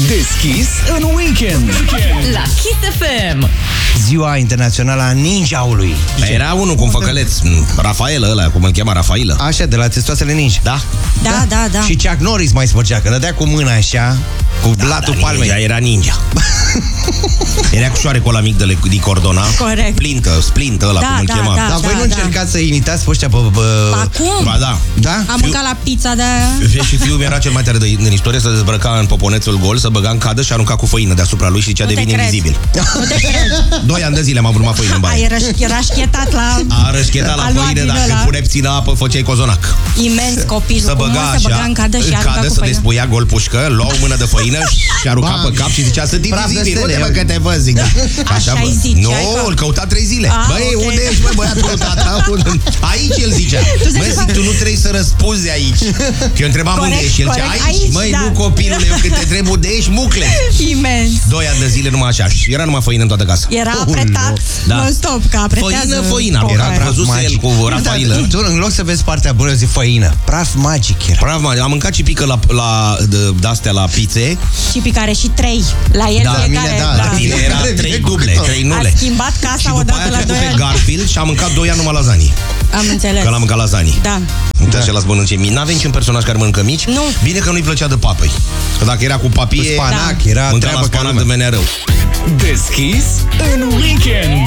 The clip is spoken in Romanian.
Deschis în weekend la Kiss FM. Ziua internațională a ninjaului. Era unul cu un făcăleț, Rafael ăla, cum îl chema, Rafailă. Așa, de la Testoasele Ninja. Da? Da. Și Chuck Norris mai spărgea, că dădea cu mâna așa, cu blatul palmei. Ninja era ninja. Era cu șoarecul ăla mic de cordona. Corect. Splint ăla, cum îl chema. Dar voi nu încercați să imitați pe ăștia pe... Acum? Ba da. Da? Am mâncat la pizza de aia. Și fiul era cel mai tare din istorie, să dezbrăca în poponețul gol, să băga în cadă și arunca cu făină deasupra lui și zicea devine invizibil. Nu te cred. 2 ani de zile m-am urmat făină în baie. Era șchetat la... A rășchetat la făină, dacă puneai puțină apă, făceai cozonac. Imens copilul. Să băga așa, să băga în cadă și arunca cu să făină. despuia gol pușcă, lua o mână de făină și arunca pe cap și zicea sunt invizibil. Unde mă că te văd, zic. Așa-i ziceai. Nu, îl căuta 3 zile. Băi, unde ești, băi, băiatul tata? Aici el zicea. Măi, zic, tu nu trebuie să răspunzi aici. Că eu întrebam unde ești. El zicea, aici, măi, nu copilule, eu când te întreb unde ești, mucle. Imens. 2 ani de zile numai așa. Și era numai făină în toată casa. Era apretat non-stop, că apretează. Făină. Era văzuse el cu Rafailă. Tu, în loc să vezi partea bună, zic făină. Praf magic era. Praf magic. Am mâncat și pică de-astea la pizze. Și picare și 3. La el fiecare. La tine era 3 duble, 3 nule. A schimbat casa odată la 2 ani. Și după aia a trecut pe Garfield și am mâncat 2 ani numai lasagne. Am înțeles. Că l-am mâncat lasagne. Da. Uite așa la mănânce mici. N-avea niciun personaj care mănâncă mici. Nu. Bine că nu-i plăcea de papăi. Că dacă era cu papie, spanac, era mânca treabă la spanac de venea rău. Deschis în weekend.